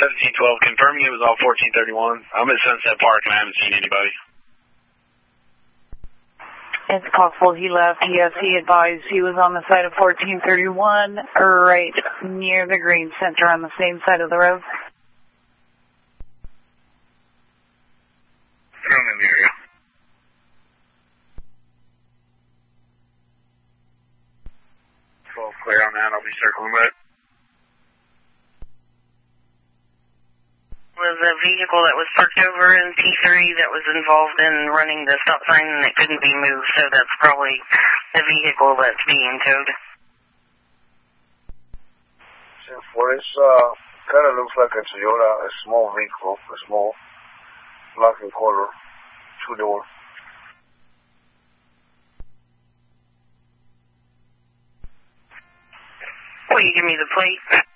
1712, confirming it was all 1431. I'm at Sunset Park and I haven't seen anybody. It's possible he left. Yes, he advised he was on the side of 1431, right near the Green Center on the same side of the road. I'm in the area. Clear on that, I'll be circling back. Was a vehicle that was parked over in P3 that was involved in running the stop sign and it couldn't be moved, so that's probably the vehicle that's being towed. For this, kind of looks like a Toyota, a small vehicle, a small black in color, 2-door. Will you give me the plate?